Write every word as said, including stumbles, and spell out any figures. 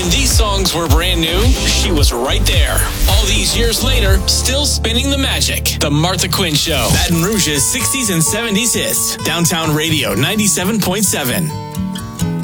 When these songs were brand new, she was right there. All these years later, still spinning the magic. The Martha Quinn Show. Baton Rouge's sixties and seventies hits. Downtown Radio ninety-seven point seven.